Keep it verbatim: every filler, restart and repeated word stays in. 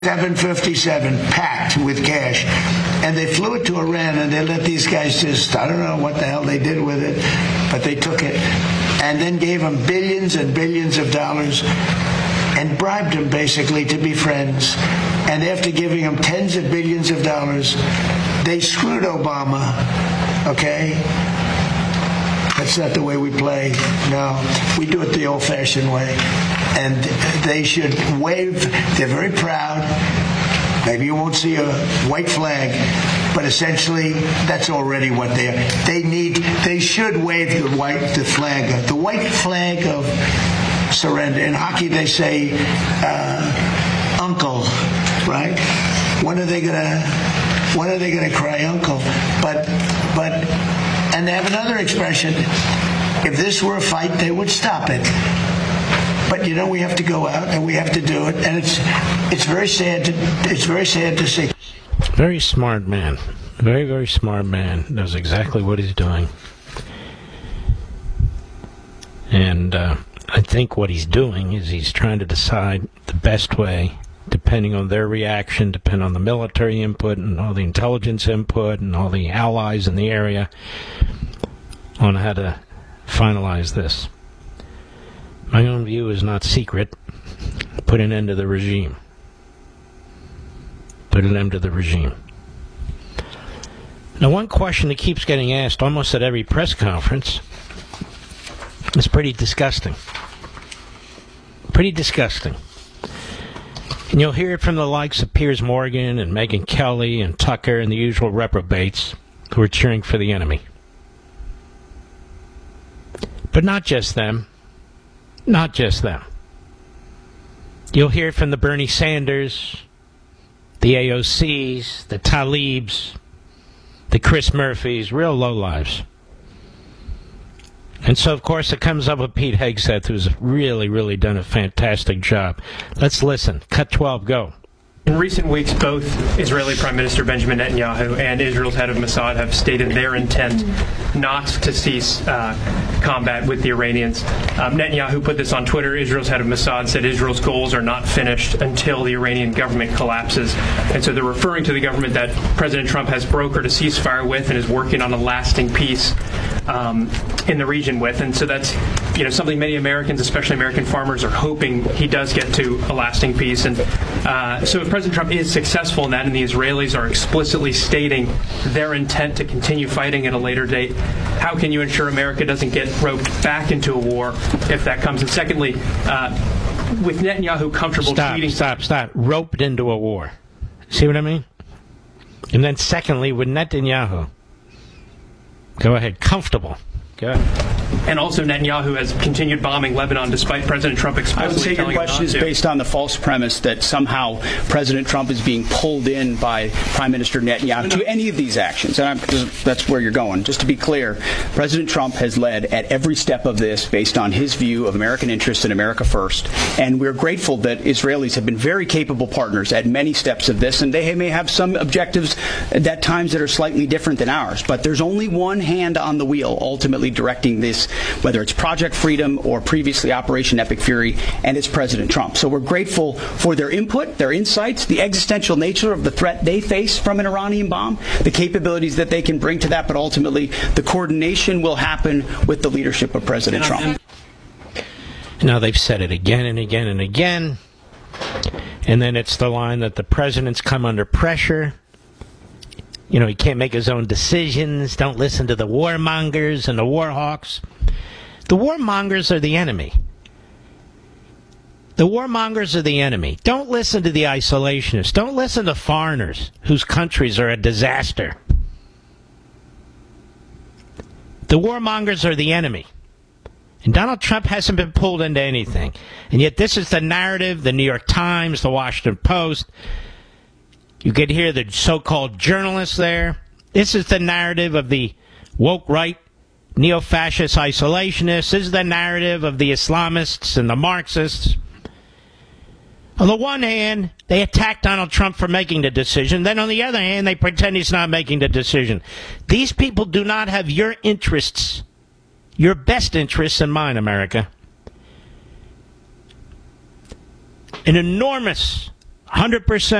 seven fifty-seven packed with cash, and they flew it to Iran, and they let these guys just, I don't know what the hell they did with it, but they took it and then gave them billions and billions of dollars and bribed them basically to be friends. And after giving them tens of billions of dollars, they screwed Obama. Okay? That's not the way we play. No, we do it the old-fashioned way. And they should wave. They're very proud. Maybe you won't see a white flag, but essentially that's already what they are. They need. They should wave the white, the flag, the white flag of surrender. In hockey, they say, uh, "Uncle," right? When are they gonna? When are they gonna cry, "Uncle"? But, but, and they have another expression. If this were a fight, they would stop it. But you know, we have to go out and we have to do it, and it's it's very sad to it's very sad to see. Very smart man, very very smart man. Knows exactly what he's doing, and uh, I think what he's doing is he's trying to decide the best way, depending on their reaction, depending on the military input and all the intelligence input and all the allies in the area, on how to finalize this. My own view is not secret. Put an end to the regime. Put an end to the regime. Now, one question that keeps getting asked almost at every press conference is pretty disgusting. Pretty disgusting. And you'll hear it from the likes of Piers Morgan and Megyn Kelly and Tucker and the usual reprobates who are cheering for the enemy. But not just them. Not just them. You'll hear it from the Bernie Sanders, the A O Cs, the Talibs, the Chris Murphys, real lowlives. And so, of course, it comes up with Pete Hegseth, who's really, really done a fantastic job. Let's listen. Cut twelve, go. In recent weeks, both Israeli Prime Minister Benjamin Netanyahu and Israel's head of Mossad have stated their intent not to cease uh, combat with the Iranians. Um, Netanyahu put this on Twitter. Israel's head of Mossad said Israel's goals are not finished until the Iranian government collapses. And so they're referring to the government that President Trump has brokered a ceasefire with and is working on a lasting peace um, in the region with. And so that's, you know, something many Americans, especially American farmers, are hoping he does get to a lasting peace. And uh, so if President Trump is successful in that, and the Israelis are explicitly stating their intent to continue fighting at a later date, how can you ensure America doesn't get roped back into a war if that comes? And secondly, uh, with Netanyahu comfortable stop, treating... Stop, stop, roped into a war. See what I mean? And then secondly, with Netanyahu, go ahead, comfortable. Go ahead. And also Netanyahu has continued bombing Lebanon despite President Trump explicitly I would say your question is based on the false premise that somehow President Trump is being pulled in by Prime Minister Netanyahu to any of these actions. And I'm, that's where you're going. Just to be clear, President Trump has led at every step of this based on his view of American interests and America first. And we're grateful that Israelis have been very capable partners at many steps of this. And they may have some objectives at times that are slightly different than ours. But there's only one hand on the wheel ultimately directing this, whether it's Project Freedom or previously Operation Epic Fury, and it's President Trump. So we're grateful for their input, their insights, the existential nature of the threat they face from an Iranian bomb, the capabilities that they can bring to that, but ultimately the coordination will happen with the leadership of President Trump. Now they've said it again and again and again, and then it's the line that the president's come under pressure. You know, he can't make his own decisions. Don't listen to the warmongers and the warhawks. The warmongers are the enemy. The warmongers are the enemy. Don't listen to the isolationists. Don't listen to foreigners whose countries are a disaster. The warmongers are the enemy. And Donald Trump hasn't been pulled into anything. And yet this is the narrative, the New York Times, the Washington Post. You could hear the so-called journalists there. This is the narrative of the woke right, neo-fascist isolationists. This is the narrative of the Islamists and the Marxists. On the one hand, they attack Donald Trump for making the decision. Then on the other hand, they pretend he's not making the decision. These people do not have your interests, your best interests in mind, America. An enormous hundred percent